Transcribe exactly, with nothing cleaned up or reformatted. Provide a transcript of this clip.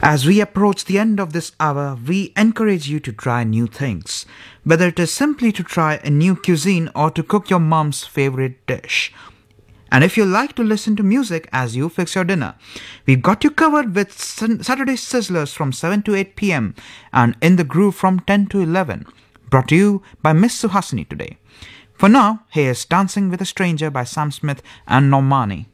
As we approach the end of this hour, we encourage you to try new things, whether it is simply to try a new cuisine or to cook your mom's favorite dish. And if you like to listen to music as you fix your dinner, we've got you covered with Sun- Saturday Sizzlers from seven to eight p m and In the Groove from ten to eleven, brought to you by Miss Suhasini today. For now, here's Dancing with a Stranger by Sam Smith and Normani.